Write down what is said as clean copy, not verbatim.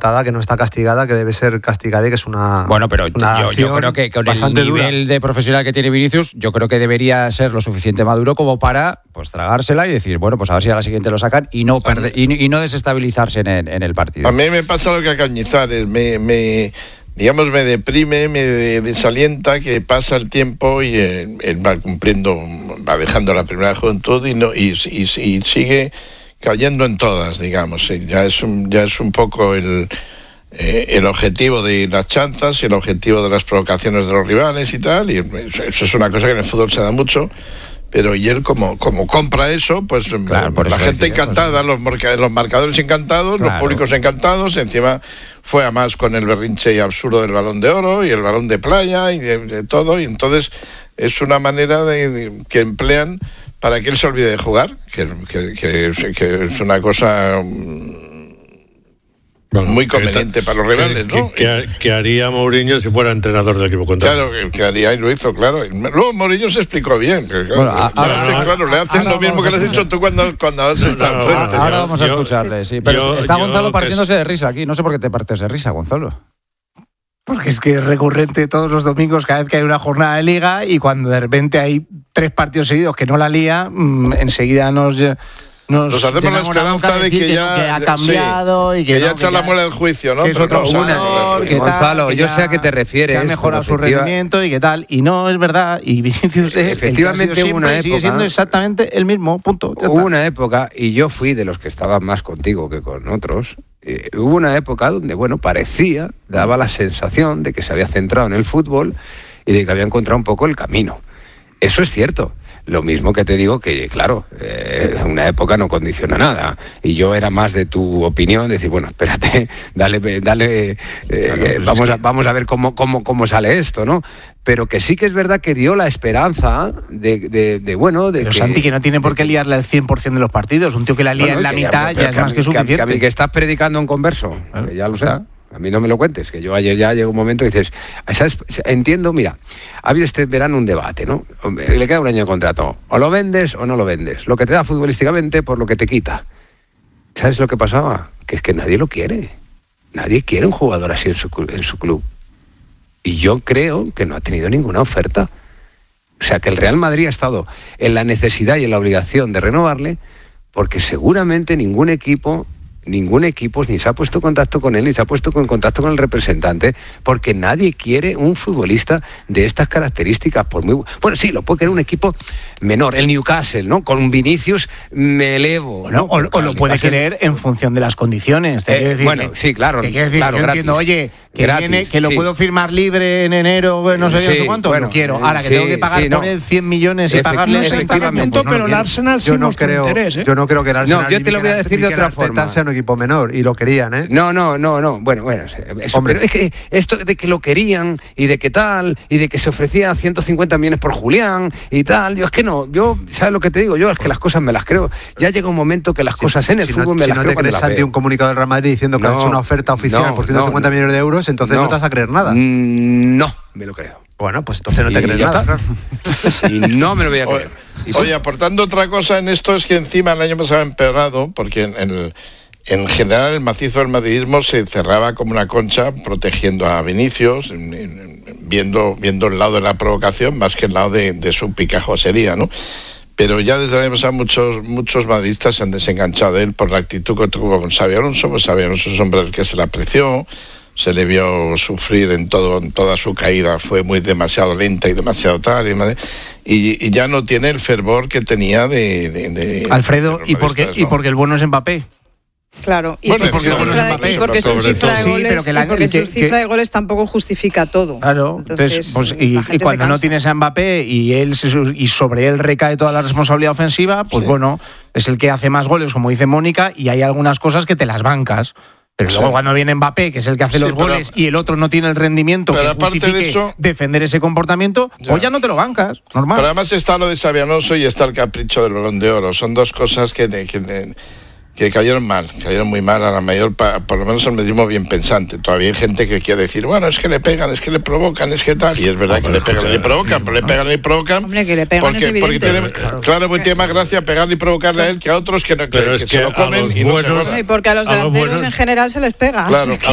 patada que no está castigada, que debe ser castigada y que es una... Bueno, pero yo creo que con el nivel de profesional que tiene Vinicius, yo creo que debería ser lo suficiente maduro como para pues tragársela y decir, bueno, pues a ver si a la siguiente lo sacan y no perder, y no desestabilizarse en el partido. A mí me pasa lo que a Cañizares, me deprime, me desalienta que pasa el tiempo y él va cumpliendo, va dejando la primera juventud y sigue cayendo en todas, digamos. Ya es un poco el objetivo de las chanzas y el objetivo de las provocaciones de los rivales y tal, y eso es una cosa que en el fútbol se da mucho. Pero y él como compra eso, pues claro, la gente encantada, los marcadores encantados, claro, los públicos encantados, encima fue a más con el berrinche absurdo del Balón de Oro y el Balón de Playa y de todo, y entonces es una manera que emplean para que él se olvide de jugar, que es una cosa... Bueno, muy conveniente para los rivales, ¿no? ¿Qué haría Mourinho si fuera entrenador del equipo contrario? Claro, que haría y lo hizo, claro. Luego Mourinho se explicó bien. Claro, le hacen lo mismo que le has dicho tú cuando has estado enfrente. Ahora vamos a escucharle, sí. Pero está Gonzalo partiéndose de risa aquí. No sé por qué te partes de risa, Gonzalo. Porque es que es recurrente todos los domingos, cada vez que hay una jornada de liga, y cuando de repente hay 3 partidos seguidos que no la lía, enseguida nos hacemos la esperanza de que ya ha cambiado, sí, y que ya echa la muela del juicio, ¿no? Que es otro jugador, que Gonzalo, tal, yo sé a qué te refieres. Que ha mejorado su rendimiento y qué tal. Y no es verdad. Y Vinicius efectivamente hubo una época, sigue siendo exactamente el mismo, punto. Hubo una época, y yo fui de los que estaba más contigo que con otros, hubo una época donde, bueno, daba la sensación de que se había centrado en el fútbol y de que había encontrado un poco el camino. Eso es cierto. Lo mismo que te digo que, claro, una época no condiciona nada. Y yo era más de tu opinión, decir, bueno, espérate, dale, vamos a ver cómo sale esto, ¿no? Pero que sí que es verdad que dio la esperanza de Pero que... Santi, que no tiene por qué liarle al 100% de los partidos. Un tío que la lía en la mitad ya es más que suficiente. Que estás predicando en converso, que ya lo sé. A mí no me lo cuentes, que yo ayer ya llegó un momento y dices, ¿sabes? Entiendo, mira, ha habido este verano un debate, ¿no? Le queda un año de contrato, o lo vendes o no lo vendes, lo que te da futbolísticamente por lo que te quita. ¿Sabes lo que pasaba? Que es que nadie lo quiere, nadie quiere un jugador así en su club. Y yo creo que no ha tenido ninguna oferta. O sea, que el Real Madrid ha estado en la necesidad y en la obligación de renovarle, porque seguramente ningún equipo ni se ha puesto en contacto con él, ni se ha puesto en contacto con el representante, porque nadie quiere un futbolista de estas características. Bueno, sí, lo puede querer un equipo menor, el Newcastle, ¿no? Con Vinicius me elevo, ¿no? O lo puede querer en función de las condiciones. Bueno, sí, claro. Claro, yo gratis. Entiendo, oye, que gratis, viene, que lo puedo firmar libre en enero, no sé cuánto, bueno, lo quiero. Ahora que tengo que pagar por él 100 millones y pagarle no sé hasta qué punto, pero el Arsenal sí mostró interés, ¿eh? Yo no creo que el Arsenal... No, yo te lo voy a decir de otra forma. Sea un equipo menor, y lo querían, ¿eh? No. Bueno, pero es que esto de que lo querían y de que tal, y de que se ofrecía 150 millones por Julián y tal, ¿sabes lo que te digo? Yo es que las cosas me las creo. Ya llega un momento que las cosas en el fútbol me las creo. Si no te crees, Santi, un comunicado del Real Madrid diciendo que has hecho una oferta oficial por 150 millones de euros, entonces no te vas a creer nada. No, me lo creo. Bueno, pues entonces no te crees nada. Claro. Y no me lo voy a creer. Oye, aportando otra cosa en esto, es que encima el año pasado ha empeorado, porque en general el macizo del madridismo se cerraba como una concha protegiendo a Vinicius, viendo el lado de la provocación más que el lado de su picajosería, ¿no? Pero ya desde el año pasado muchos madridistas se han desenganchado de él por la actitud que tuvo con Xabi Alonso. Pues Xabi Alonso es un hombre al que se le apreció, se le vio sufrir en toda su caída, fue demasiado lenta y demasiado tal, y ya no tiene el fervor que tenía de Alfredo, ¿y porque el bueno es Mbappé? Claro, porque su cifra de goles tampoco justifica todo. Claro, entonces y cuando no tienes a Mbappé y sobre él recae toda la responsabilidad ofensiva, pues bueno, es el que hace más goles, como dice Mónica, y hay algunas cosas que te las bancas. Pero luego cuando viene Mbappé, que es el que hace los goles, y el otro no tiene el rendimiento que justifique defender ese comportamiento, pues ya no te lo bancas, normal. Pero además está lo de Xabi Alonso y está el capricho del Balón de Oro. Son dos cosas que cayeron muy mal a la mayor, por lo menos al madridismo bien pensante. Todavía hay gente que quiere decir, bueno, es que le pegan, es que le provocan, es que tal, y es verdad que le pegan y le provocan, pero le pegan y provocan. Hombre, que le pegan es evidente. Porque tiene más gracia pegarle y provocarle a él que a otros que se lo comen y no se lo... Y porque a los delanteros en general se les pega. Claro.